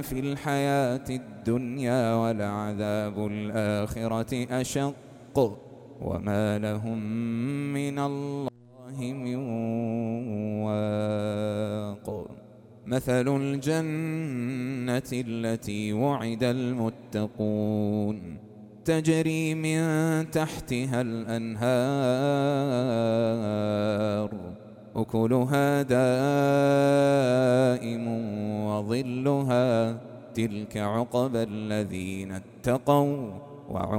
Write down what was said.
في الحياة الدنيا ولعذاب الآخرة أشق وما لهم من الله من واق. مثل الجنة التي وعد المتقون تجري من تحتها الأنهار أكلها دائم وظلها تلك عقبى الذين اتقوا